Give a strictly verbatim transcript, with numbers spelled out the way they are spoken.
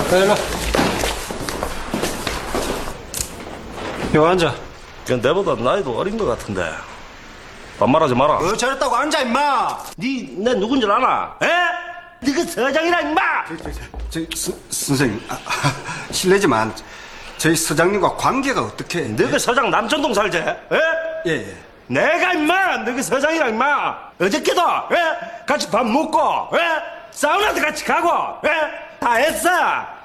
일로. 요 앉아. 그냥 내보다 나이도 어린 것 같은데. 반말하지 마라. 어, 잘했다고 앉아, 임마. 니, 내 누군지 알아? 에? 니그 서장이라, 임마! 저희, 스, 선생님, 아, 실례지만, 저희 서장님과 관계가 어떻게. 너그 서장 남천동 살지? 에? 예, 예. 내가, 임마! 너그 서장이라, 임마! 어저께도, 에? 같이 밥 먹고, 에? 사우나도 같이 가고, 에? 다 했어!